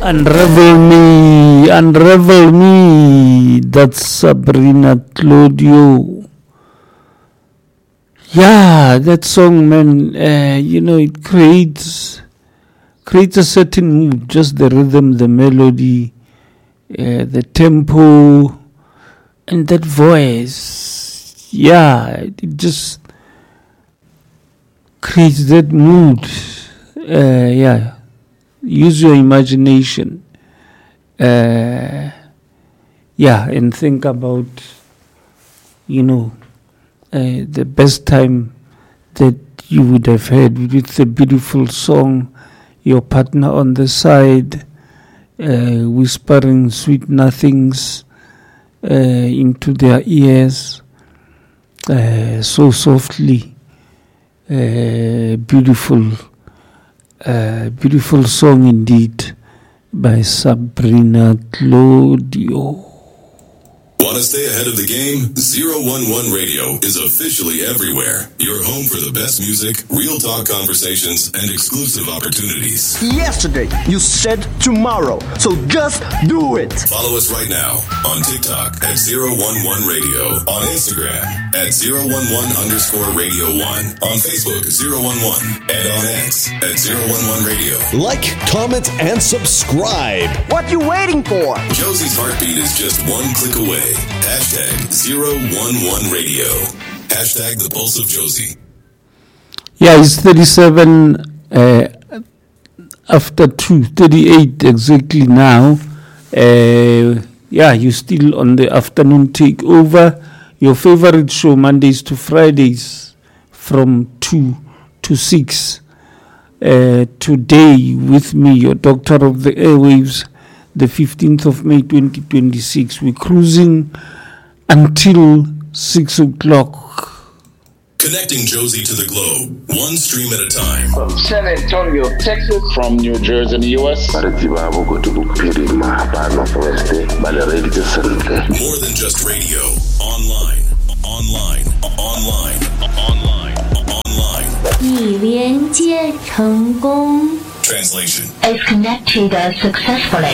Unravel Me. That's Sabrina Claudio. Yeah, that song, man, it creates a certain mood, just the rhythm, the melody, the tempo, and that voice. Yeah, it just creates that mood. Use your imagination. And think about, the best time that you would have had with a beautiful song, your partner on the side, whispering sweet nothings into their ears, so softly. Beautiful song indeed by Sabrina Claudio. Want to stay ahead of the game? 011 Radio is officially everywhere. Your home for the best music, real talk conversations, and exclusive opportunities. Yesterday, you said tomorrow, so just do it. Follow us right now on TikTok at 011 Radio, on Instagram at 011_Radio1, on Facebook 011, and on X at 011 Radio. Like, comment, and subscribe. What you waiting for? Josie's heartbeat is just one click away. Hashtag 011 Radio. Hashtag the pulse of Josie. Yeah, it's 37 after 2:38 exactly now. You're still on the afternoon takeover. Your favorite show Mondays to Fridays from 2 to 6. Today with me, your doctor of the airwaves, the 15th of May 2026. We're cruising until 6 o'clock. Connecting Josie to the globe, one stream at a time. From San Antonio, Texas. From New Jersey in the U.S. More than just radio. Online. 已连接成功。 Translation. Is connected successfully.